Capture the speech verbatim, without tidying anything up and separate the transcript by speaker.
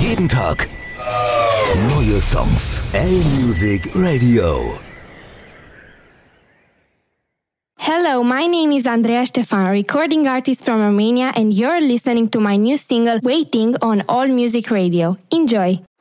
Speaker 1: Jeden Tag neue Songs. L-Music Radio.
Speaker 2: Hello, my name is Andreea Ștefan, recording artist from Romania, and you're listening to my new single, Waiting, on All Music Radio. Enjoy!